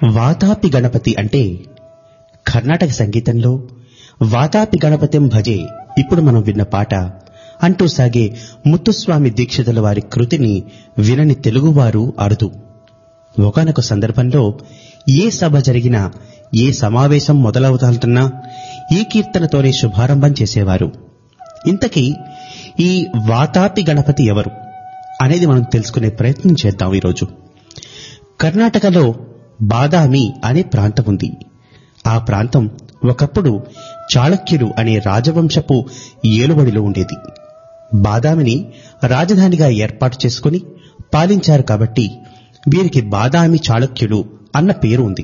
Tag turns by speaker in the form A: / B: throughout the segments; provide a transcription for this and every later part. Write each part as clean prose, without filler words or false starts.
A: వాతాపి గణపతి అంటే కర్ణాటక సంగీతంలో వాతాపి గణపతిం భజే ఇప్పుడు మనం విన్న పాట అంటూ సాగే ముత్తుస్వామి దీక్షితుల వారి కృతిని వినని తెలుగువారు అరుదు. ఒకానొక సందర్భంలో ఏ సభ జరిగినా, ఏ సమావేశం మొదలవుతాంటున్నా ఈ కీర్తనతోనే శుభారంభం చేసేవారు. ఇంతకీ ఈ వాతాపి గణపతి ఎవరు అనేది మనం తెలుసుకునే ప్రయత్నం చేద్దాం ఈరోజు. కర్ణాటకలో బాదామి అనే ప్రాంతం ఉంది. ఆ ప్రాంతం ఒకప్పుడు చాళుక్యులు అనే రాజవంశపు ఏలుబడిలో ఉండేది. బాదామిని రాజధానిగా ఏర్పాటు చేసుకుని పాలించారు కాబట్టి వీరికి బాదామి చాళుక్యులు అన్న పేరు ఉంది.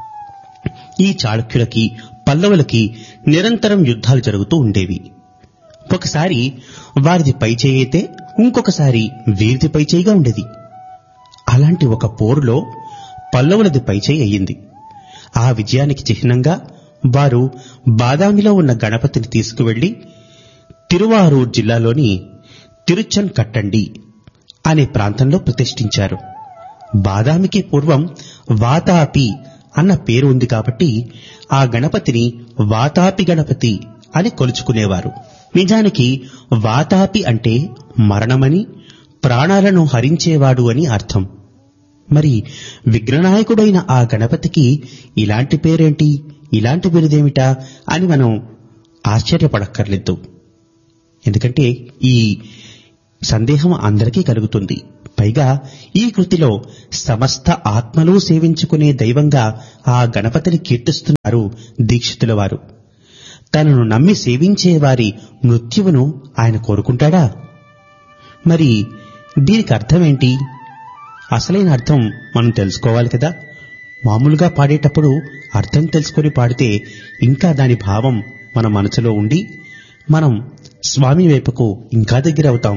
A: ఈ చాళుక్యులకి పల్లవులకి నిరంతరం యుద్ధాలు జరుగుతూ ఉండేవి. ఒకసారి వారిది పైచేయి అయితే ఇంకొకసారి వీరిది పైచేయిగా ఉండేది. అలాంటి ఒక పోరులో పల్లవులది పైచేయి అయ్యింది. ఆ విజయానికి చిహ్నంగా వారు బాదామిలో ఉన్న గణపతిని తీసుకువెళ్లి తిరువారూర్ జిల్లాలోని తిరుచన్ కట్టండి అనే ప్రాంతంలో ప్రతిష్ఠించారు. బాదామికి పూర్వం వాతాపి అన్న పేరు ఉంది కాబట్టి ఆ గణపతిని వాతాపి గణపతి అని కొలుచుకునేవారు. నిజానికి వాతాపి అంటే మరణమని, ప్రాణాలను హరించేవాడు అని అర్థం. మరి విఘ్ననాయకుడైన ఆ గణపతికి ఇలాంటి పేరేంటి, ఇలాంటి బిరుదేమిటా అని మనం ఆశ్చర్యపడక్కర్లేదు. ఎందుకంటే ఈ సందేహం అందరికీ కలుగుతుంది. పైగా ఈ కృతిలో సమస్త ఆత్మలు సేవించుకునే దైవంగా ఆ గణపతిని కీర్తిస్తున్నారు దీక్షితుల వారు. తనను నమ్మి సేవించే వారి మృత్యువును ఆయన కోరుకుంటాడా? మరి దీనికి అర్థమేంటి? అసలైన అర్థం మనం తెలుసుకోవాలి కదా. మామూలుగా పాడేటప్పుడు అర్థం తెలుసుకొని పాడితే ఇంకా దాని భావం మన మనసులో ఉండి మనం స్వామి వైపుకు ఇంకా దగ్గర అవుతాం.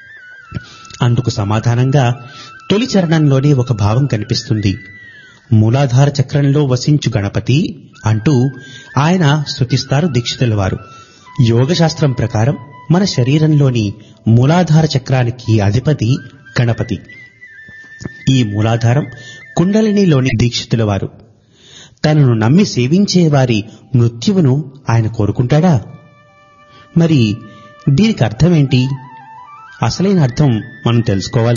A: అందుకు సమాధానంగా తొలి చరణంలోనే ఒక భావం కనిపిస్తుంది. మూలాధార చక్రంలో వసించు గణపతి అంటూ ఆయన స్తుతిస్తారు దీక్షితుల వారు. యోగశాస్త్రం ప్రకారం మన శరీరంలోని మూలాధార చక్రానికి అధిపతి గణపతి. ఈ మూలాధారం కుండలినిలోని దీక్షితుల వారు. తనను నమ్మి సేవించే వారి మృత్యువును ఆయన కోరుకుంటాడా? మరి దీనికి అర్థమేంటి? అసలైన అర్థం మనం తెలుసుకోవాలి.